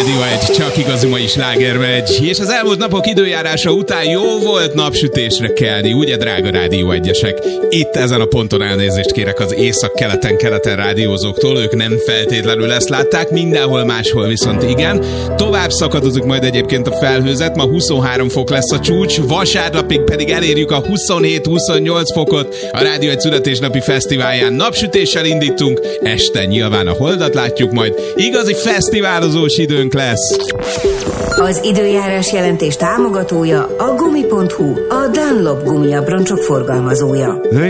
Rádió 1, csak igazi mai slágermegy. És az elmúlt napok időjárása után jó volt napsütésre kelni, ugye drága Rádió 1-esek? Itt ezen a ponton elnézést kérek az észak-keleten rádiózóktól, ők nem feltétlenül ezt látták, mindenhol máshol viszont igen. Tovább szakadozik majd egyébként a felhőzet, ma 23 fok lesz a csúcs, vasárnapig pedig elérjük a 27-28 fokot. A Rádió 1 születésnapi fesztiválján napsütéssel indítunk, este nyilván a holdat látjuk majd, igazi fesztiválozós időnk lesz. Az időjárás jelentés támogatója a Gumi.hu, a Dunlop gumiabroncsok forgalmazója.